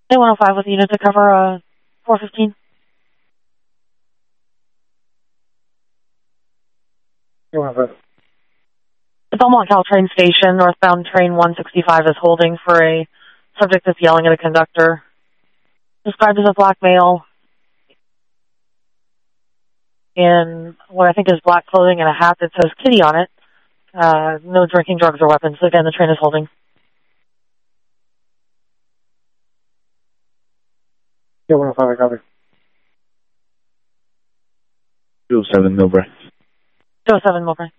A105 with unit to cover 415. A105. The Belmont Caltrain Station, northbound train 165 is holding for a subject that's yelling at a conductor. Described as a black male in what I think is black clothing and a hat that says Kitty on it. No drinking, drugs, or weapons. Again, the train is holding. A105, I copy. 207 Millbrae. 207 Millbrae.